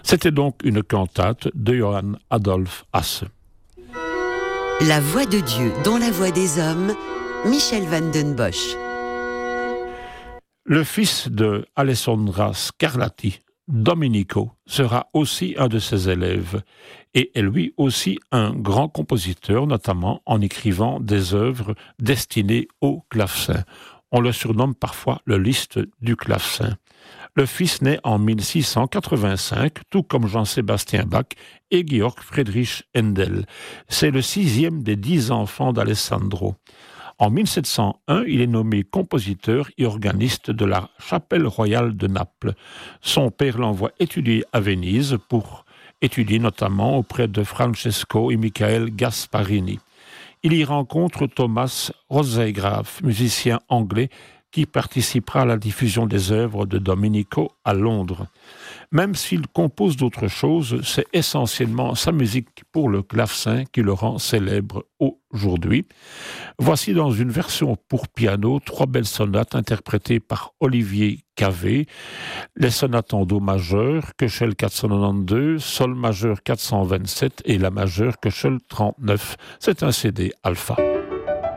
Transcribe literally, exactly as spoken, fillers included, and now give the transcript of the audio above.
C'était donc une cantate de Johann Adolf Hasse. La voix de Dieu dans la voix des hommes, Michel van den Bosch. Le fils de Alessandra Scarlatti, Domenico, sera aussi un de ses élèves et est lui aussi un grand compositeur, notamment en écrivant des œuvres destinées au clavecin. On le surnomme parfois le Liszt du clavecin. Le fils naît en mille six cent quatre-vingt-cinq, tout comme Jean-Sébastien Bach et Georg Friedrich Händel. C'est le sixième des dix enfants d'Alessandro. En mille sept cent un, il est nommé compositeur et organiste de la Chapelle royale de Naples. Son père l'envoie étudier à Venise pour étudier notamment auprès de Francesco et Michael Gasparini. Il y rencontre Thomas Rosegrave, musicien anglais qui participera à la diffusion des œuvres de Domenico à Londres. Même s'il compose d'autres choses, c'est essentiellement sa musique pour le clavecin qui le rend célèbre aujourd'hui. Voici dans une version pour piano trois belles sonates interprétées par Olivier Cavé. Les sonates en do majeur, Köchel quatre cent quatre-vingt-douze, sol majeur quatre cent vingt-sept et la majeure Köchel trente-neuf. C'est un C D alpha.